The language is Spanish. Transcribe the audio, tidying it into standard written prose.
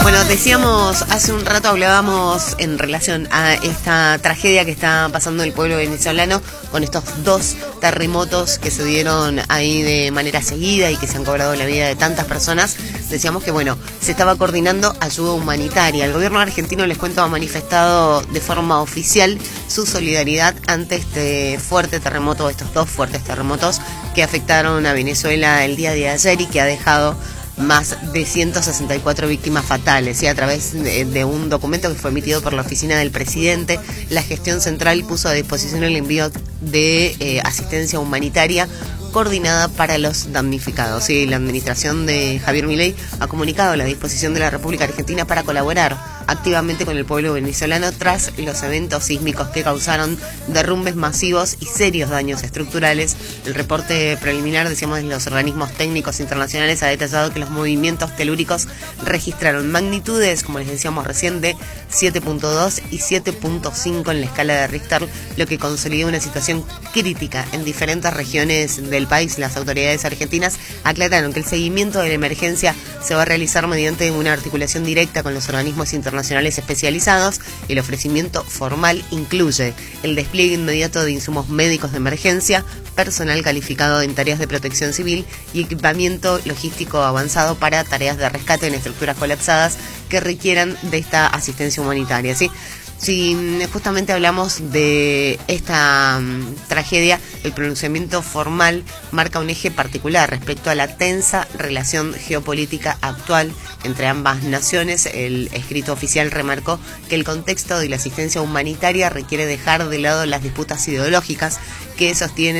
Bueno, decíamos, hace un rato hablábamos en relación a esta tragedia que está pasando el pueblo venezolano con estos dos terremotos que se dieron ahí de manera seguida y que se han cobrado la vida de tantas personas. Decíamos que, bueno, se estaba coordinando ayuda humanitaria. El gobierno argentino, les cuento, ha manifestado de forma oficial su solidaridad ante este fuerte terremoto, estos dos fuertes terremotos que afectaron a Venezuela el día de ayer y que ha dejado más de 164 víctimas fatales, y a través de un documento que fue emitido por la oficina del presidente, la gestión central puso a disposición el envío de asistencia humanitaria coordinada para los damnificados. Sí, la administración de Javier Milei ha comunicado la disposición de la República Argentina para colaborar activamente con el pueblo venezolano tras los eventos sísmicos que causaron derrumbes masivos y serios daños estructurales. El reporte preliminar, decíamos, de los organismos técnicos internacionales ha detallado que los movimientos telúricos registraron magnitudes, como les decíamos recién, de 7.2 y 7.5 en la escala de Richter, lo que consolidó una situación crítica en diferentes regiones del país. Las autoridades argentinas aclararon que el seguimiento de la emergencia se va a realizar mediante una articulación directa con los organismos internacionales especializados. El ofrecimiento formal incluye el despliegue inmediato de insumos médicos de emergencia, personal calificado en tareas de protección civil y equipamiento logístico avanzado para tareas de rescate en estructuras colapsadas que requieran de esta asistencia humanitaria, ¿sí? Si justamente hablamos de esta tragedia, el pronunciamiento formal marca un eje particular respecto a la tensa relación geopolítica actual entre ambas naciones. El escrito oficial remarcó que el contexto de la asistencia humanitaria requiere dejar de lado las disputas ideológicas que sostienen